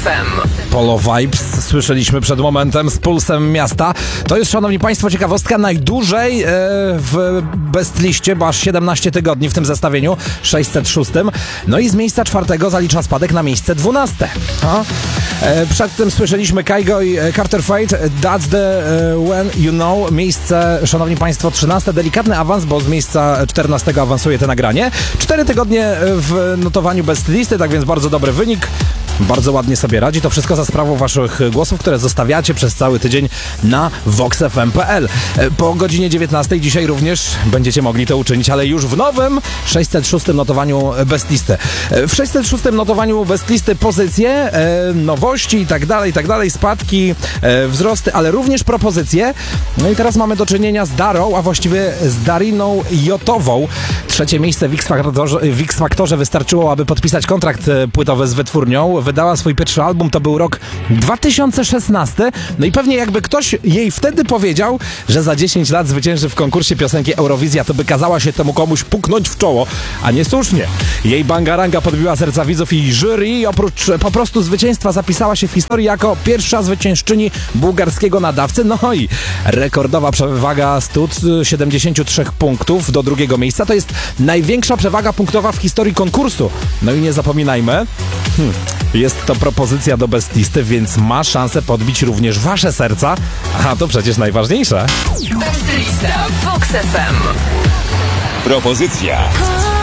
FM. Polo Vibes słyszeliśmy przed momentem z Pulsem Miasta. To jest, szanowni państwo, ciekawostka najdłużej w bestliście, bo aż 17 tygodni w tym zestawieniu 606. No i z miejsca 4 zalicza spadek na miejsce 12. Przed tym słyszeliśmy Kygo i Carter Fate, That's the When You Know. Miejsce, szanowni państwo, 13. Delikatny awans, bo z miejsca 14 awansuje to nagranie. 4 tygodnie w notowaniu bestlisty, tak więc bardzo dobry wynik. Bardzo ładnie sobie radzi. To wszystko za sprawą waszych głosów, które zostawiacie przez cały tydzień na voxfm.pl. Po godzinie 19 dzisiaj również będziecie mogli to uczynić, ale już w nowym 606 notowaniu bestlisty. W 606 notowaniu bestlisty pozycje, nowości i tak dalej, spadki, wzrosty, ale również propozycje. No i teraz mamy do czynienia z Darą, a właściwie z Dariną Jotową. 3. miejsce w X-Faktorze wystarczyło, aby podpisać kontrakt płytowy z wytwórnią. Wydała swój pierwszy album, to był rok 2016. No i pewnie jakby ktoś jej wtedy powiedział, że za 10 lat zwycięży w konkursie piosenki Eurowizja, to by kazała się temu komuś puknąć w czoło, a nie słusznie. Jej bangaranga podbiła serca widzów i jury i oprócz po prostu zwycięstwa zapisała się w historii jako pierwsza zwyciężczyni bułgarskiego nadawcy. No i rekordowa przewaga 173 punktów do drugiego miejsca. To jest największa przewaga punktowa w historii konkursu. No i nie zapominajmy, jest to propozycja do bestlisty, więc ma szansę podbić również wasze serca, a to przecież najważniejsze. Bestlista Vox FM. Propozycja